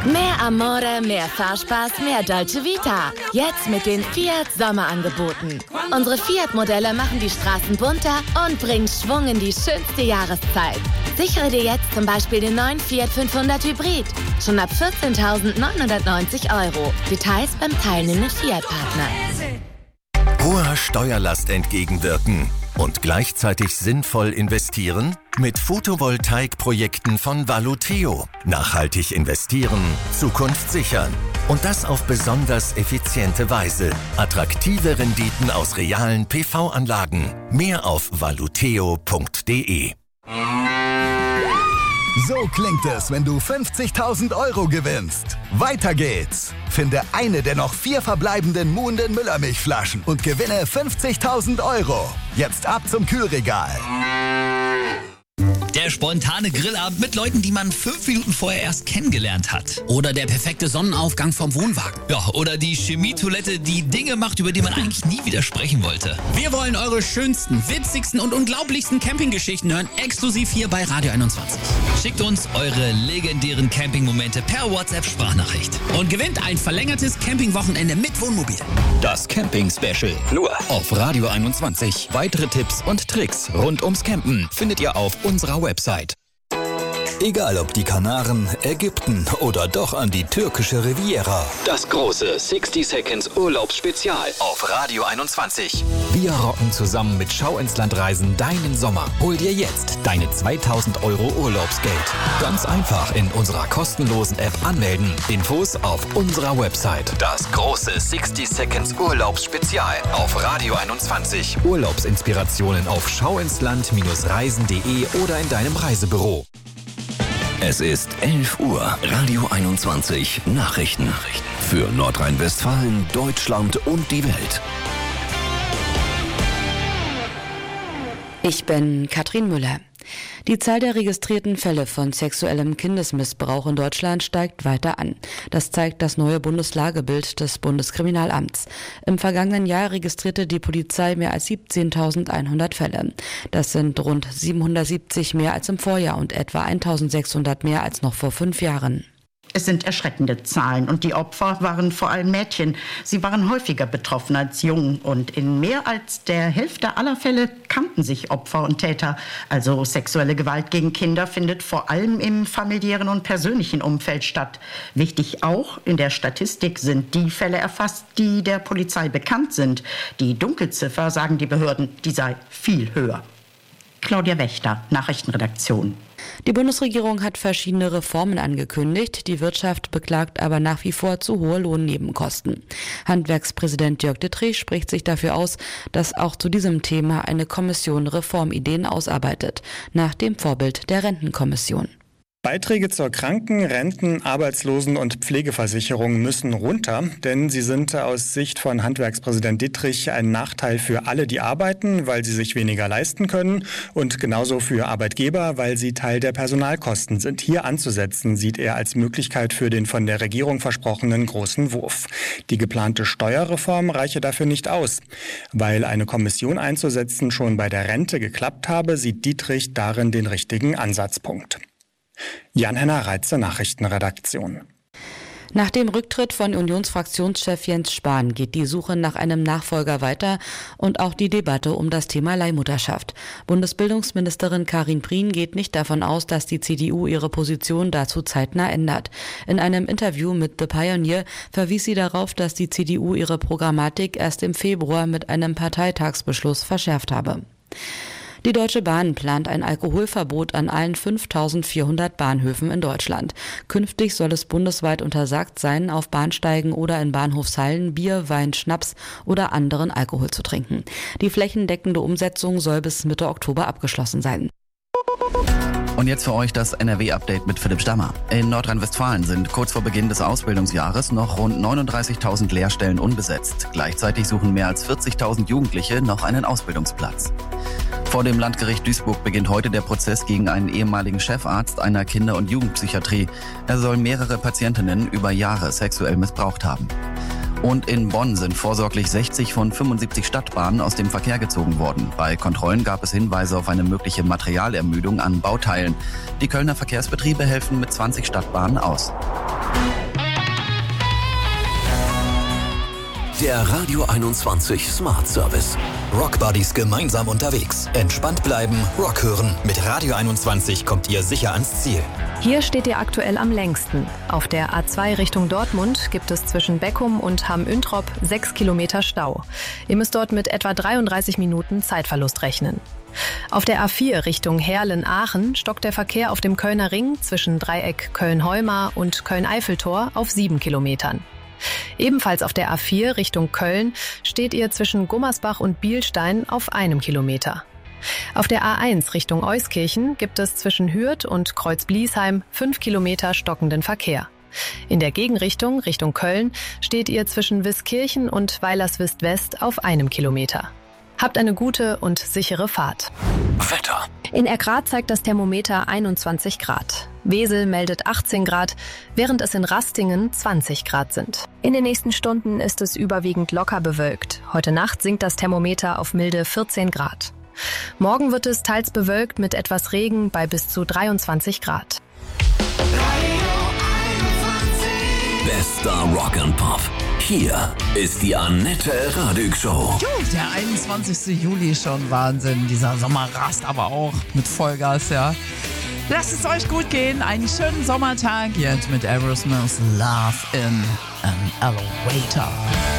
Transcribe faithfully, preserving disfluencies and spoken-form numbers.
Mehr Amore, mehr Fahrspaß, mehr Dolce Vita. Jetzt mit den Fiat Sommerangeboten. Unsere Fiat-Modelle machen die Straßen bunter und bringen Schwung in die schönste Jahreszeit. Sichere dir jetzt zum Beispiel den neuen Fiat fünfhundert Hybrid. Schon ab vierzehntausendneunhundertneunzig Euro. Details beim teilnehmenden Fiat-Partner. Hoher Steuerlast entgegenwirken und gleichzeitig sinnvoll investieren? Mit Photovoltaikprojekten von Valuteo. Nachhaltig investieren, Zukunft sichern. Und das auf besonders effiziente Weise. Attraktive Renditen aus realen P V-Anlagen. Mehr auf valuteo punkt de. So klingt es, wenn du fünfzigtausend Euro gewinnst. Weiter geht's. Finde eine der noch vier verbleibenden Muhnden Müllermilchflaschen und gewinne fünfzigtausend Euro. Jetzt ab zum Kühlregal. Der spontane Grillabend mit Leuten, die man fünf Minuten vorher erst kennengelernt hat. Oder der perfekte Sonnenaufgang vom Wohnwagen. Ja, oder die Chemietoilette, die Dinge macht, über die man eigentlich nie wieder sprechen wollte. Wir wollen eure schönsten, witzigsten und unglaublichsten Campinggeschichten hören, exklusiv hier bei Radio einundzwanzig. Schickt uns eure legendären Campingmomente per WhatsApp-Sprachnachricht. Und gewinnt ein verlängertes Campingwochenende mit Wohnmobil. Das Camping-Special. Nur auf Radio einundzwanzig. Weitere Tipps und Tricks rund ums Campen findet ihr auf unserer Website. Egal ob die Kanaren, Ägypten oder doch an die türkische Riviera. Das große sixty Seconds Urlaubsspezial auf Radio einundzwanzig. Wir rocken zusammen mit Schau ins Land Reisen deinen Sommer. Hol dir jetzt deine zweitausend Euro Urlaubsgeld. Ganz einfach in unserer kostenlosen App anmelden. Infos auf unserer Website. Das große sixty Seconds Urlaubsspezial auf Radio einundzwanzig. Urlaubsinspirationen auf schauinsland Reisen punkt de oder in deinem Reisebüro. Es ist elf Uhr. Radio einundzwanzig Nachrichten. Für Nordrhein-Westfalen, Deutschland und die Welt. Ich bin Katrin Müller. Die Zahl der registrierten Fälle von sexuellem Kindesmissbrauch in Deutschland steigt weiter an. Das zeigt das neue Bundeslagebild des Bundeskriminalamts. Im vergangenen Jahr registrierte die Polizei mehr als siebzehntausendeinhundert Fälle. Das sind rund siebenhundertsiebzig mehr als im Vorjahr und etwa eintausendsechshundert mehr als noch vor fünf Jahren. Es sind erschreckende Zahlen und die Opfer waren vor allem Mädchen. Sie waren häufiger betroffen als Jungen und in mehr als der Hälfte aller Fälle kannten sich Opfer und Täter. Also sexuelle Gewalt gegen Kinder findet vor allem im familiären und persönlichen Umfeld statt. Wichtig auch, in der Statistik sind die Fälle erfasst, die der Polizei bekannt sind. Die Dunkelziffer, sagen die Behörden, die sei viel höher. Claudia Wächter, Nachrichtenredaktion. Die Bundesregierung hat verschiedene Reformen angekündigt. Die Wirtschaft beklagt aber nach wie vor zu hohe Lohnnebenkosten. Handwerkspräsident Jörg Dittrich spricht sich dafür aus, dass auch zu diesem Thema eine Kommission Reformideen ausarbeitet, nach dem Vorbild der Rentenkommission. Beiträge zur Kranken-, Renten-, Arbeitslosen- und Pflegeversicherung müssen runter, denn sie sind aus Sicht von Handwerkspräsident Dittrich ein Nachteil für alle, die arbeiten, weil sie sich weniger leisten können und genauso für Arbeitgeber, weil sie Teil der Personalkosten sind. Hier anzusetzen, sieht er als Möglichkeit für den von der Regierung versprochenen großen Wurf. Die geplante Steuerreform reiche dafür nicht aus. Weil eine Kommission einzusetzen schon bei der Rente geklappt habe, sieht Dittrich darin den richtigen Ansatzpunkt. Jan-Henner Reitze, Nachrichtenredaktion. Nach dem Rücktritt von Unionsfraktionschef Jens Spahn geht die Suche nach einem Nachfolger weiter und auch die Debatte um das Thema Leihmutterschaft. Bundesbildungsministerin Karin Prien geht nicht davon aus, dass die C D U ihre Position dazu zeitnah ändert. In einem Interview mit The Pioneer verwies sie darauf, dass die C D U ihre Programmatik erst im Februar mit einem Parteitagsbeschluss verschärft habe. Die Deutsche Bahn plant ein Alkoholverbot an allen fünftausendvierhundert Bahnhöfen in Deutschland. Künftig soll es bundesweit untersagt sein, auf Bahnsteigen oder in Bahnhofshallen Bier, Wein, Schnaps oder anderen Alkohol zu trinken. Die flächendeckende Umsetzung soll bis Mitte Oktober abgeschlossen sein. Und jetzt für euch das N R W-Update mit Philipp Stammer. In Nordrhein-Westfalen sind kurz vor Beginn des Ausbildungsjahres noch rund neununddreißigtausend Lehrstellen unbesetzt. Gleichzeitig suchen mehr als vierzigtausend Jugendliche noch einen Ausbildungsplatz. Vor dem Landgericht Duisburg beginnt heute der Prozess gegen einen ehemaligen Chefarzt einer Kinder- und Jugendpsychiatrie. Er soll mehrere Patientinnen über Jahre sexuell missbraucht haben. Und in Bonn sind vorsorglich sechzig von fünfundsiebzig Stadtbahnen aus dem Verkehr gezogen worden. Bei Kontrollen gab es Hinweise auf eine mögliche Materialermüdung an Bauteilen. Die Kölner Verkehrsbetriebe helfen mit zwanzig Stadtbahnen aus. Der Radio einundzwanzig Smart Service. Rockbuddies gemeinsam unterwegs. Entspannt bleiben, Rock hören. Mit Radio einundzwanzig kommt ihr sicher ans Ziel. Hier steht ihr aktuell am längsten. Auf der A zwei Richtung Dortmund gibt es zwischen Beckum und Hamm-Üntrop sechs Kilometer Stau. Ihr müsst dort mit etwa dreiunddreißig Minuten Zeitverlust rechnen. Auf der A vier Richtung Heerlen-Aachen stockt der Verkehr auf dem Kölner Ring zwischen Dreieck Köln-Heumar und Köln-Eiffeltor auf sieben Kilometern. Ebenfalls auf der A vier Richtung Köln steht ihr zwischen Gummersbach und Bielstein auf einem Kilometer. Auf der A eins Richtung Euskirchen gibt es zwischen Hürth und Kreuz-Bliesheim fünf Kilometer stockenden Verkehr. In der Gegenrichtung Richtung Köln steht ihr zwischen Wiskirchen und Weilerswist-West auf einem Kilometer. Habt eine gute und sichere Fahrt. Wetter. In Erkrath zeigt das Thermometer einundzwanzig Grad. Wesel meldet achtzehn Grad, während es in Rastingen zwanzig Grad sind. In den nächsten Stunden ist es überwiegend locker bewölkt. Heute Nacht sinkt das Thermometer auf milde vierzehn Grad. Morgen wird es teils bewölkt mit etwas Regen bei bis zu dreiundzwanzig Grad. Bester Rock and Pop. Hier ist die Annette Radig Show. Jo, der einundzwanzigste Juli schon. Wahnsinn. Dieser Sommer rast aber auch mit Vollgas, ja. Lasst es euch gut gehen. Einen schönen Sommertag jetzt mit Aerosmith's Love in an Elevator.